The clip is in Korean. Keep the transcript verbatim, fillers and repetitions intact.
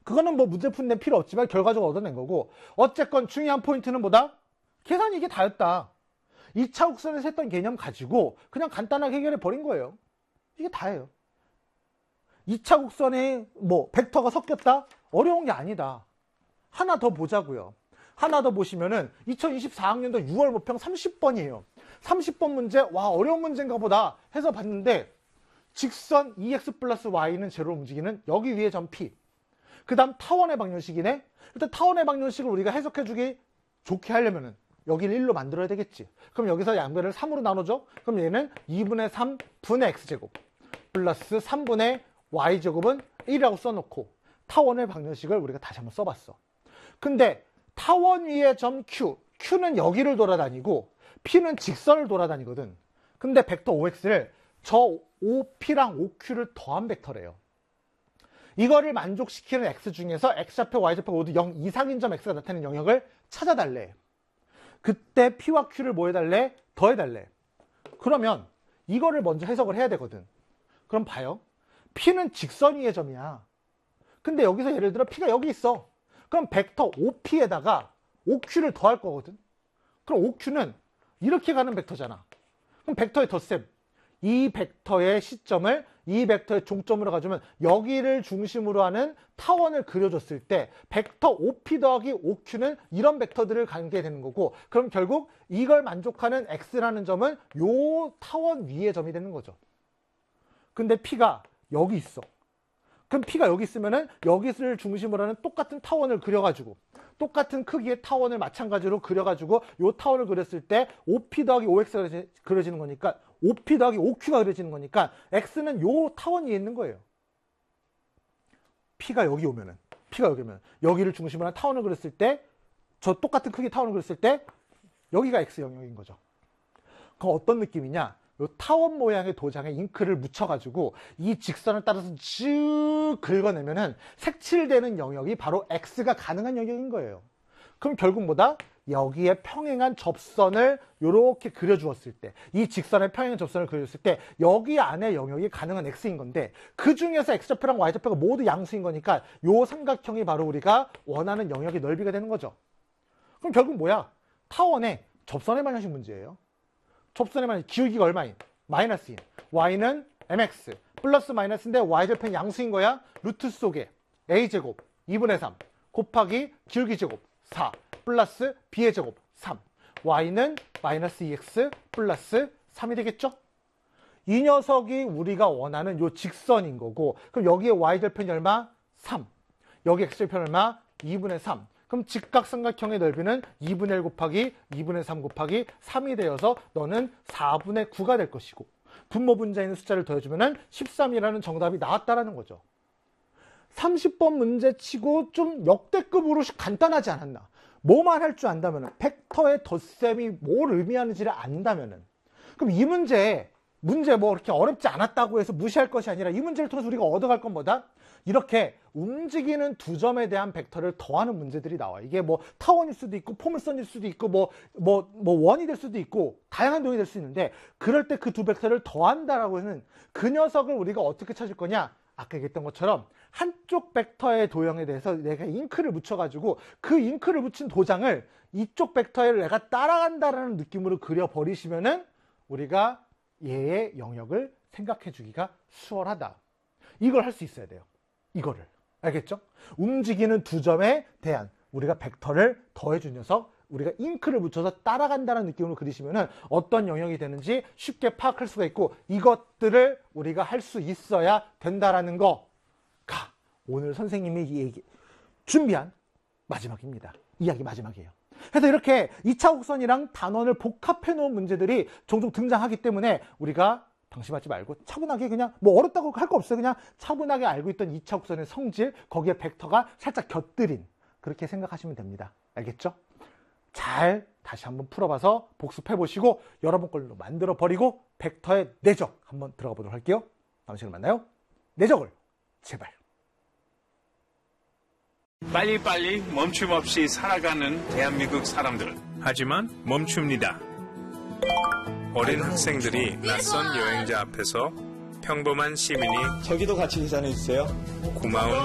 그거는 뭐 문제 푸는 데 필요 없지만 결과적으로 얻어낸 거고, 어쨌건 중요한 포인트는 뭐다? 계산이 이게 다였다. 이 차 곡선에서 했던 개념 가지고 그냥 간단하게 해결해 버린 거예요. 이게 다예요. 이 차 곡선에 뭐 벡터가 섞였다? 어려운 게 아니다. 하나 더 보자고요. 하나 더 보시면은 이천이십사 학년도 유월 모평 삼십 번이에요. 삼십 번 문제, 와 어려운 문제인가 보다 해서 봤는데, 직선 이엑스 플러스 와이는 제로로 움직이는 여기 위에 점 P. 그 다음 타원의 방정식이네. 일단 타원의 방정식을 우리가 해석해주기 좋게 하려면은 여기를 일로 만들어야 되겠지. 그럼 여기서 양변을 삼으로 나누죠. 그럼 얘는 이분의 삼 분의 x제곱 플러스 삼분의 y제곱은 일이라고 써놓고 타원의 방정식을 우리가 다시 한번 써봤어. 근데 타원 위에 점 Q, Q는 여기를 돌아다니고 P는 직선을 돌아다니거든. 근데 벡터 오엑스를 저 오피랑 오큐를 더한 벡터래요. 이거를 만족시키는 x 중에서 x좌표, y좌표 모두 영 이상인 점 x가 나타내는 영역을 찾아달래. 그때 P와 Q를 뭐 해달래? 더해달래. 그러면 이거를 먼저 해석을 해야 되거든. 그럼 봐요. P는 직선 위의 점이야. 근데 여기서 예를 들어 P가 여기 있어. 그럼 벡터 오피에다가 오큐를 더할 거거든. 그럼 오큐는 이렇게 가는 벡터잖아. 그럼 벡터의 덧셈. 이 벡터의 시점을 이 벡터의 종점으로 가주면 여기를 중심으로 하는 타원을 그려줬을 때 벡터 오피 더하기 오큐는 이런 벡터들을 갖게 되는 거고, 그럼 결국 이걸 만족하는 x라는 점은 요 타원 위의 점이 되는 거죠. 근데 P가 여기 있어. 그럼 P가 여기 있으면은 여기를 중심으로 하는 똑같은 타원을 그려가지고 똑같은 크기의 타원을 마찬가지로 그려가지고 요 타원을 그렸을 때 오피 더하기 오엑스가 그려지는 거니까 오피 더하기 오큐가 그려지는 거니까 x는 요 타원 위에 있는 거예요. P가 여기 오면은 P가 여기 오면 여기를 중심으로 한 타원을 그렸을 때 저 똑같은 크기 타원을 그렸을 때 여기가 x 영역인 거죠. 그럼 어떤 느낌이냐? 요 타원 모양의 도장에 잉크를 묻혀가지고 이 직선을 따라서 쭉 긁어내면은 색칠되는 영역이 바로 x가 가능한 영역인 거예요. 그럼 결국 뭐다? 여기에 평행한 접선을 이렇게 그려주었을 때, 이 직선에 평행한 접선을 그려줬을 때 여기 안에 영역이 가능한 x인 건데, 그 중에서 x좌표랑 y좌표가 모두 양수인 거니까 요 삼각형이 바로 우리가 원하는 영역의 넓이가 되는 거죠. 그럼 결국 뭐야? 타원의 접선의 방정식 문제예요. 접선의 방정식 기울기가 얼마인? 마이너스인. y는 mx 플러스 마이너스인데 y좌표는 양수인 거야. 루트 속에 a제곱 이분의 삼 곱하기 기울기 제곱 사 플러스 b의 제곱 삼, y는 마이너스 이엑스 플러스 삼이 되겠죠? 이 녀석이 우리가 원하는 요 직선인 거고, 그럼 여기에 y절편이 얼마? 삼. 여기 x절편 얼마? 이분의 삼. 그럼 직각삼각형의 넓이는 이분의 일 곱하기 이분의 삼 곱하기 삼이 되어서 너는 사분의 구가 될 것이고, 분모 분자에 있는 숫자를 더해주면 십삼이라는 정답이 나왔다라는 거죠. 삼십 번 문제 치고 좀 역대급으로 간단하지 않았나? 뭐만 할 줄 안다면, 벡터의 덧셈이 뭘 의미하는지를 안다면, 그럼 이 문제, 문제 뭐 그렇게 어렵지 않았다고 해서 무시할 것이 아니라 이 문제를 통해서 우리가 얻어갈 건 뭐다? 이렇게 움직이는 두 점에 대한 벡터를 더하는 문제들이 나와. 이게 뭐 타원일 수도 있고 포물선일 수도 있고 뭐, 뭐, 뭐 원이 될 수도 있고 다양한 도형이 될 수 있는데, 그럴 때 그 두 벡터를 더한다라고 하는 그 녀석을 우리가 어떻게 찾을 거냐? 아까 얘기했던 것처럼 한쪽 벡터의 도형에 대해서 내가 잉크를 묻혀가지고 그 잉크를 묻힌 도장을 이쪽 벡터에 내가 따라간다라는 느낌으로 그려버리시면은 우리가 얘의 영역을 생각해 주기가 수월하다. 이걸 할 수 있어야 돼요. 이거를. 알겠죠? 움직이는 두 점에 대한 우리가 벡터를 더해준 녀석, 우리가 잉크를 묻혀서 따라간다는 느낌으로 그리시면은 어떤 영역이 되는지 쉽게 파악할 수가 있고, 이것들을 우리가 할 수 있어야 된다라는 거가 오늘 선생님이 얘기, 준비한 마지막입니다. 이야기 마지막이에요. 그래서 이렇게 이 차 곡선이랑 단원을 복합해 놓은 문제들이 종종 등장하기 때문에 우리가 방심하지 말고 차분하게 그냥 뭐 어렵다고 할 거 없어요. 그냥 차분하게 알고 있던 이 차 곡선의 성질, 거기에 벡터가 살짝 곁들인, 그렇게 생각하시면 됩니다. 알겠죠? 잘 다시 한번 풀어봐서 복습해 보시고 여러분 걸로 만들어 버리고 벡터의 내적 한번 들어가 보도록 할게요. 다음 시간에 만나요. 내적을 제발. 빨리빨리 멈춤 없이 살아가는 대한민국 사람들. 하지만 멈춥니다. 어린 학생들이 낯선 여행자 앞에서 평범한 시민이 저기도 같이 계산해 주세요. 고마운